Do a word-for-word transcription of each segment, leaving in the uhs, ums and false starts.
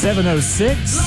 seven oh six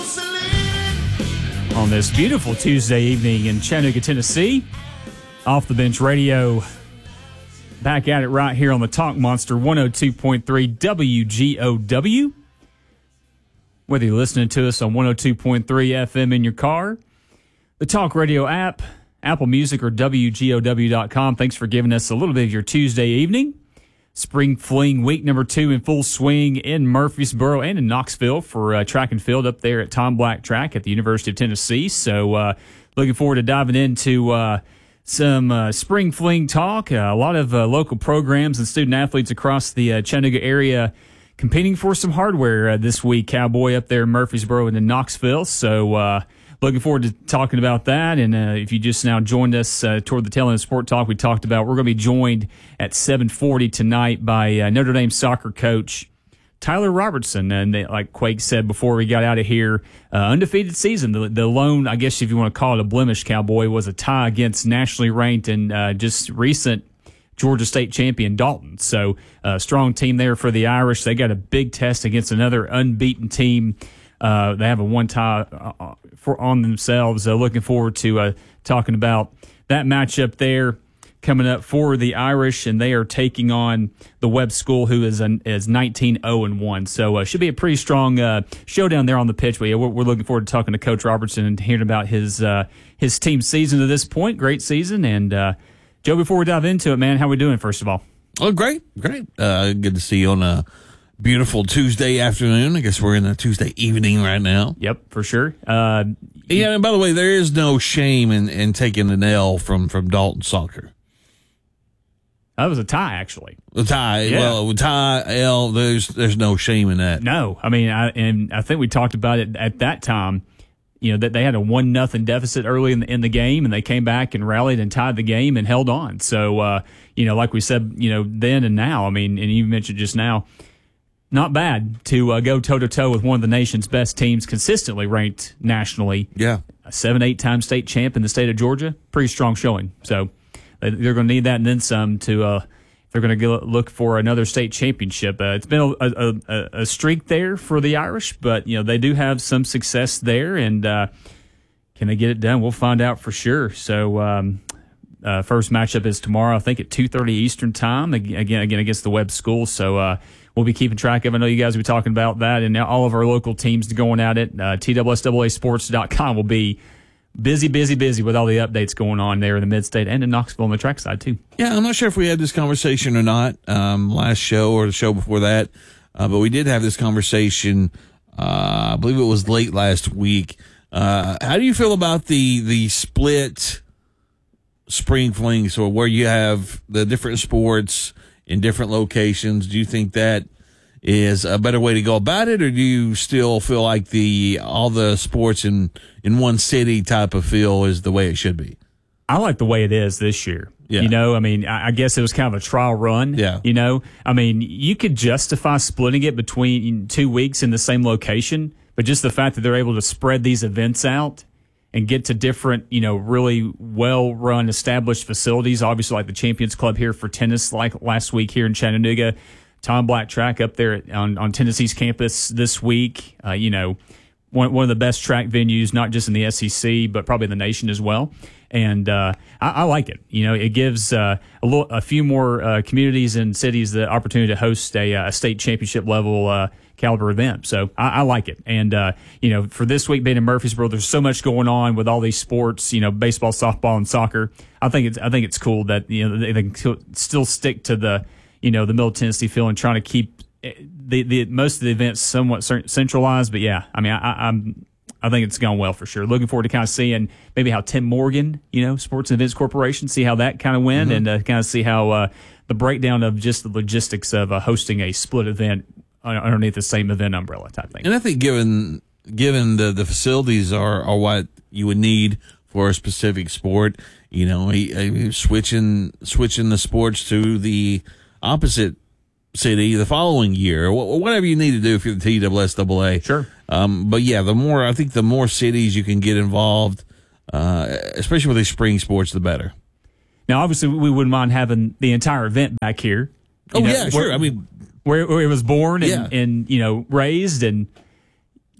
on this beautiful Tuesday evening in Chattanooga, Tennessee. Off the Bench Radio. Back at it right here on the Talk Monster one oh two point three W G O W. Whether you're listening to us on one oh two point three F M in your car, the Talk Radio app, Apple Music, or W G O W dot com. Thanks for giving us a little bit of your Tuesday evening. Spring Fling week number two in full swing in Murfreesboro and in Knoxville for uh, track and field up there at Tom Black Track at the University of Tennessee. So uh, looking forward to diving into uh, some uh, Spring Fling talk. Uh, a lot of uh, local programs and student athletes across the uh, Chattanooga area competing for some hardware uh, this week. Cowboy up there in Murfreesboro and in Knoxville. So uh, looking forward to talking about that. And uh, if you just now joined us uh, toward the tail end of Sport Talk, we talked about we're going to be joined at seven forty tonight by uh, Notre Dame soccer coach Tyler Robertson. And they, like Quake said before we got out of here, uh, undefeated season. The, the lone, I guess if you want to call it a blemish, Cowboy, was a tie against nationally ranked and uh, just recent Georgia State champion Dalton. So a uh, strong team there for the Irish. They got a big test against another unbeaten team. Uh, they have a one tie uh, for on themselves. Uh, looking forward to uh, talking about that matchup there coming up for the Irish, and they are taking on the Webb School, who is an, is nineteen oh and one. So uh, should be a pretty strong uh, showdown there on the pitch. But yeah, we're, we're looking forward to talking to Coach Robertson and hearing about his uh, his team's season to this point. Great season, and uh, Joe, before we dive into it, man, how we doing first of all? Oh, great, great. Uh, good to see you on a beautiful Tuesday afternoon. I guess we're in the Tuesday evening right now. Yep, for sure. Uh, yeah, and by the way, there is no shame in, in taking an L from, from Dalton Soccer. That was a tie, actually. A tie, yeah. well, tie, L, there's there's no shame in that. No, I mean, I, and I think we talked about it at that time, you know, that they had a one nothing deficit early in the, in the game, and they came back and rallied and tied the game and held on. So, uh, you know, like we said, you know, then and now, I mean, and you mentioned just now, not bad to uh, go toe-to-toe with one of the nation's best teams, consistently ranked nationally. Yeah. A seven, eight-time state champ in the state of Georgia. Pretty strong showing. So they're going to need that and then some to uh, – they're going to look for another state championship. Uh, it's been a, a, a, a streak there for the Irish, but, you know, they do have some success there, and uh, can they get it done? We'll find out for sure. So um, uh, first matchup is tomorrow, I think, at two thirty Eastern time, again, again against the Webb School. So uh, – we'll be keeping track of. I know you guys will be talking about that, and all of our local teams going at it. Uh, T W S A A sports dot com will be busy, busy, busy with all the updates going on there in the mid-state and in Knoxville on the track side, too. Yeah, I'm not sure if we had this conversation or not um, last show or the show before that, uh, but we did have this conversation, uh, I believe it was late last week. Uh, how do you feel about the the split spring fling, so where you have the different sports in different locations? Do you think that is a better way to go about it, or do you still feel like the all the sports in, in one city type of feel is the way it should be? I like the way it is this year. Yeah. You know, I mean, I guess it was kind of a trial run. Yeah. You know, I mean, you could justify splitting it between two weeks in the same location, but just the fact that they're able to spread these events out and get to different, you know, really well-run, established facilities, obviously like the Champions Club here for tennis, like last week here in Chattanooga, Tom Black Track up there on, on Tennessee's campus this week, uh, you know, one, one of the best track venues, not just in the S E C, but probably in the nation as well. And uh, I, I like it. You know, it gives uh, a, little, a few more uh, communities and cities the opportunity to host a, a state championship level uh, caliber event. So I, I like it. And, uh, you know, for this week being in Murfreesboro, there's so much going on with all these sports, you know, baseball, softball, and soccer. I think it's I think it's cool that, you know, they, they can still stick to the, you know, the Middle Tennessee feel and trying to keep the, the most of the events somewhat centralized. But, yeah, I mean, I, I'm I think it's gone well for sure. Looking forward to kind of seeing maybe how Tim Morgan, you know, Sports and Events Corporation, see how that kind of went, mm-hmm. and uh, kind of see how uh, the breakdown of just the logistics of uh, hosting a split event underneath the same event umbrella type thing. And I think given given the, the facilities are, are what you would need for a specific sport, you know, he, he, switching switching the sports to the opposite city the following year, whatever you need to do if you're the T W S A A. Sure. Um, but yeah, the more I think the more cities you can get involved, uh, especially with these spring sports, the better. Now, obviously, we wouldn't mind having the entire event back here. Oh know, yeah, where, sure. I mean, where, where it was born and, yeah. and you know raised, and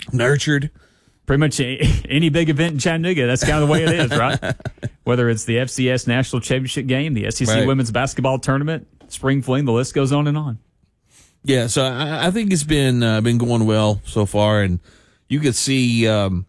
nurtured. Pretty much any big event in Chattanooga, that's kind of the way it is, right? Whether it's the F C S National Championship game, the S E C Right. Women's Basketball Tournament, Spring Fling, the list goes on and on. Yeah, so I, I think it's been uh, been going well so far, and you could see. Um,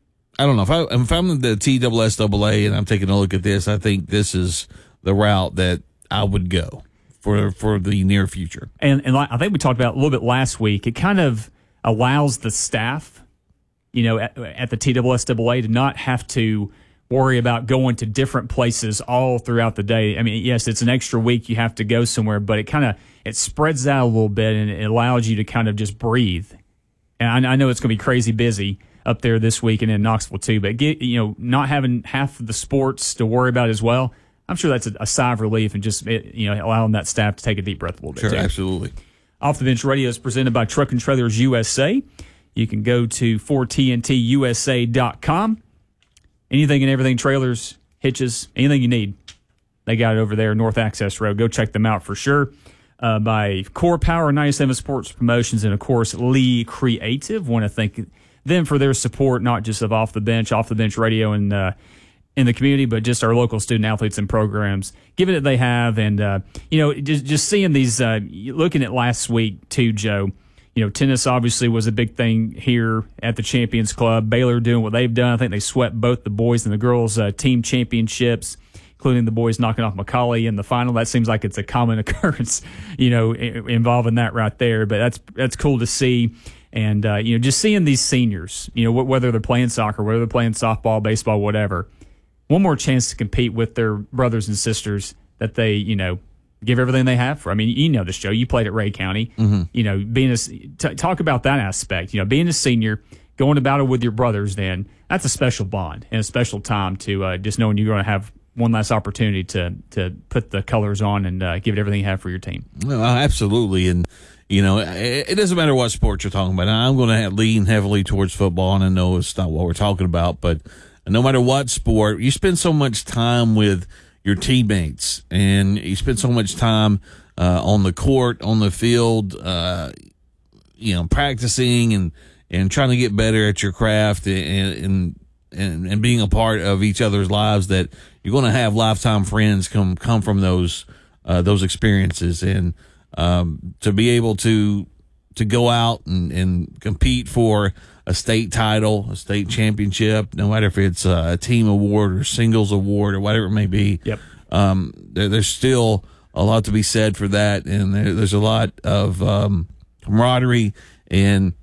I don't know if I if I'm the T S S A A and I'm taking a look at this, I think this is the route that I would go for for the near future. And and like, I think we talked about a little bit last week. It kind of allows the staff, you know, at, at the T S S A A to not have to worry about going to different places all throughout the day. I mean, yes, it's an extra week you have to go somewhere, but it kind of it spreads out a little bit and it allows you to kind of just breathe. And I, I know it's going to be crazy busy up there this week and in Knoxville too, but get, you know, not having half of the sports to worry about as well, I'm sure that's a, a sigh of relief and just, you know, allowing that staff to take a deep breath a little bit. Sure, too. absolutely. Off the Bench Radio is presented by Truck and Trailers U S A. You can go to four T N T U S A dot com. Anything and everything, trailers, hitches, anything you need, they got it over there, North Access Road. Go check them out for sure. Uh, by Core Power, ninety-seven Sports Promotions, and of course, Lee Creative. Want to thank them for their support, not just of Off the Bench, Off the Bench Radio, and uh, in the community, but just our local student athletes and programs, given that they have. And, uh, you know, just, just seeing these, uh, looking at last week too, Joe, you know, tennis obviously was a big thing here at the Champions Club. Baylor doing what they've done. I think they swept both the boys and the girls uh, team championships, including the boys knocking off Macaulay in the final. That seems like it's a common occurrence, you know, involving that right there. But that's that's cool to see. And, uh, you know, just seeing these seniors, you know, whether they're playing soccer, whether they're playing softball, baseball, whatever, one more chance to compete with their brothers and sisters that they, you know, give everything they have for. I mean, you know this, Joe. You played at Ray County. Mm-hmm. You know, being a, t- talk about that aspect. You know, being a senior, going to battle with your brothers, then that's a special bond and a special time to uh, just knowing you're going to have one last opportunity to to put the colors on and uh, give it everything you have for your team. Well, absolutely. And, you know, it, it doesn't matter what sport you're talking about. I'm going to lean heavily towards football, and I know it's not what we're talking about, but no matter what sport, you spend so much time with your teammates, and you spend so much time uh, on the court, on the field, uh, you know, practicing and, and trying to get better at your craft and, and, and, and being a part of each other's lives, that you're going to have lifetime friends come, come from those, uh, those experiences. And, um, to be able to, to go out and, and compete for a state title, a state championship, no matter if it's a team award or singles award or whatever it may be. Yep. Um, there, there's still a lot to be said for that. And there, there's a lot of, um, camaraderie and,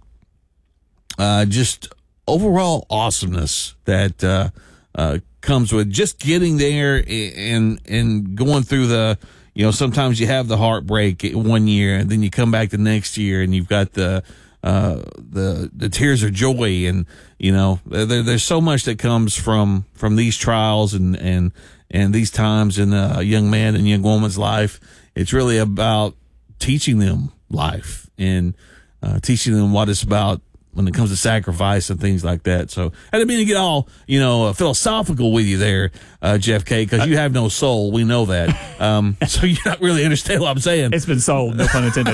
uh, just overall awesomeness that, uh, uh, comes with just getting there and, and going through the, you know, sometimes you have the heartbreak one year and then you come back the next year and you've got the, uh, the, the tears of joy. And, you know, there, there's so much that comes from, from these trials and, and, and these times in a young man and young woman's life. It's really about teaching them life and, uh, teaching them what it's about when it comes to sacrifice and things like that. So I didn't mean to get all, you know, philosophical with you there, uh, Jeff K, because you have no soul. We know that. Um, so you don't really understand what I'm saying. It's been sold, no pun intended.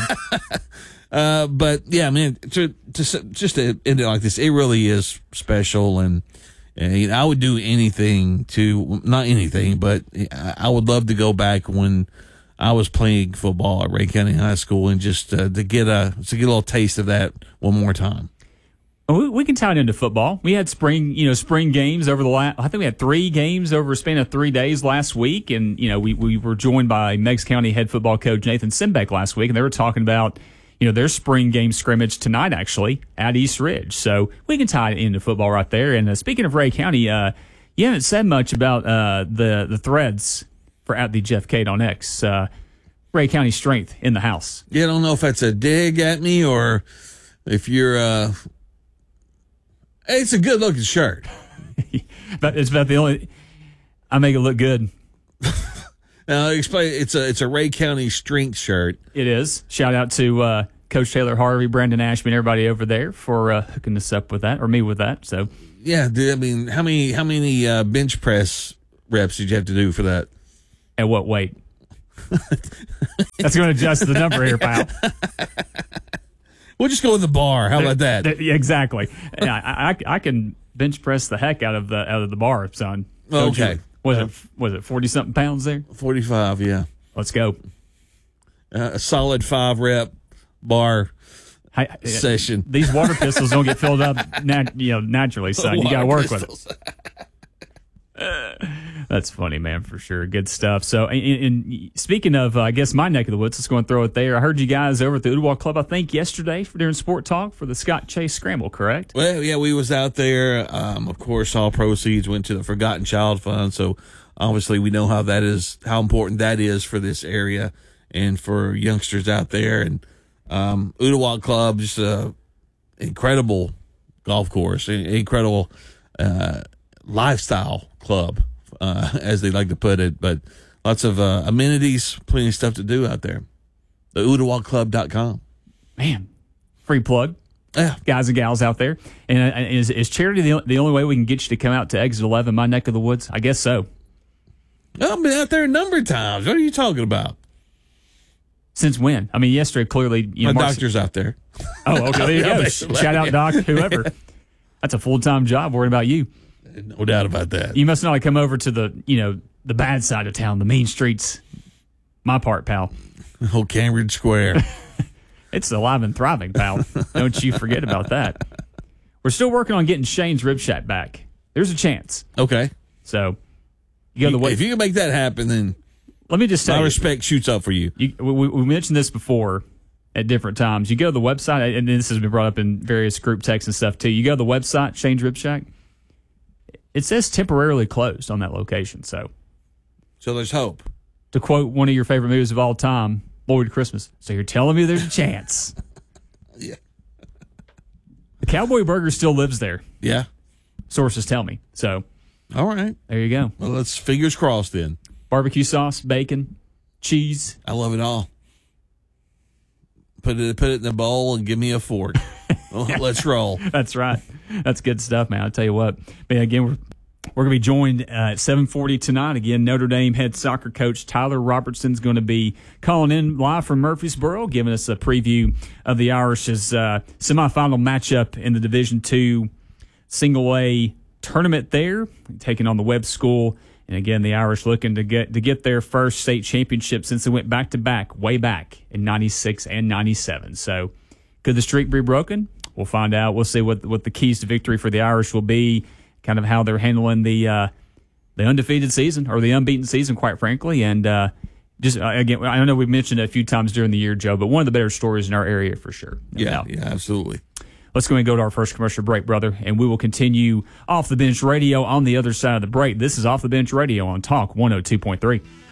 Uh, but yeah, man, to, to, just to end it like this, it really is special. And, and you know, I would do anything to, not anything, but I would love to go back when I was playing football at Ray County High School and just uh, to get a, to get a little taste of that one more time. We, we can tie it into football. We had spring, you know, spring games over the last, I think we had three games over a span of three days last week. And, you know, we, we were joined by Meigs County head football coach Nathan Simbeck last week, and they were talking about, you know, their spring game scrimmage tonight, actually, at East Ridge. So we can tie it into football right there. And uh, speaking of Ray County, uh, you haven't said much about uh, the the threads for at the Jeff Cade on X. Uh, Ray County strength in the house. Yeah, I don't know if that's a dig at me or if you're, uh, it's a good looking shirt. But it's about the only, I make it look good. Now, explain. It's a it's a Ray County strength shirt. It is. Shout out to uh, Coach Taylor Harvey, Brandon Ashby, and everybody over there for uh, hooking us up with that, or me with that. So yeah, dude, I mean, how many how many uh, bench press reps did you have to do for that? At what weight? That's going to adjust the number here, pal. We'll just go in the bar. How about that? Th- th- exactly. Yeah, I, I I can bench press the heck out of the out of the bar, son. Don't Okay. you? Was it was it forty something pounds there? forty-five, yeah. Let's go. Uh, a solid five rep bar I, I- session. These water pistols don't get filled up, nat- you know, naturally, son. You got to work with it. That's funny, man, for sure. Good stuff. So, and, and speaking of, uh, I guess my neck of the woods, let's go and throw it there. I heard you guys over at the Ooltewah Club, I think, yesterday for during Sport Talk for the Scott Chase Scramble, correct? Well, yeah, we was out there. Um, of course, all proceeds went to the Forgotten Child Fund. So obviously, we know how that is, how important that is for this area and for youngsters out there. And um, Ooltewah Club, just a incredible golf course, an incredible uh, lifestyle club, uh, as they like to put it. But lots of uh, amenities, plenty of stuff to do out there. The ooltewah club dot com. Man, free plug. Yeah. Guys and gals out there. And uh, is, is charity the, the only way we can get you to come out to Exit eleven, my neck of the woods? I guess so. I've been out there a number of times. What are you talking about? Since when? I mean, yesterday, clearly. You My know, Mark- doctor's out there. Oh, okay. There you Yeah, go. basically. Shout out, Doc, whoever. That's a full time job worrying about you. No doubt about that. You must not have come over to the, you know, the bad side of town, the mean streets. My part, pal. Oh, Cambridge Square. It's alive and thriving, pal. Don't you forget about that. We're still working on getting Shane's Rib Shack back. There's a chance. Okay. So, you go the way. If you can make that happen, then Let me just tell my you. respect shoots up for you. You, we, we mentioned this before at different times. You go to the website, and this has been brought up in various group texts and stuff too. You go to the website, Shane's Rib Shack. It says temporarily closed on that location. So, So there's hope. to quote one of your favorite movies of all time, Lloyd Christmas. So you're telling me there's a chance? Yeah. The Cowboy Burger still lives there. Yeah. Sources tell me. So All right. there you go. Well, let's fingers crossed then. Barbecue sauce, bacon, cheese. I love it all. Put it put it in a bowl and give me a fork. Well, let's roll. That's right. That's good stuff, man. I'll tell you what. But again, we're we're going to be joined uh, at seven forty tonight. Again, Notre Dame head soccer coach Tyler Robertson's going to be calling in live from Murfreesboro, giving us a preview of the Irish's uh, semifinal matchup in the Division Two Single A tournament there, taking on the Webb School. And again, the Irish looking to get to get their first state championship since they went back to back, way back in ninety-six and ninety-seven. So, could the streak be broken? We'll find out. We'll see what what the keys to victory for the Irish will be. Kind of how they're handling the uh, the undefeated season or the unbeaten season, quite frankly. And uh, just uh, again, I know we've mentioned it a few times during the year, Joe, but one of the better stories in our area for sure. No Yeah, doubt. yeah, absolutely. Let's go and go to our first commercial break, brother, and we will continue Off the Bench Radio on the other side of the break. This is Off the Bench Radio on Talk one oh two point three.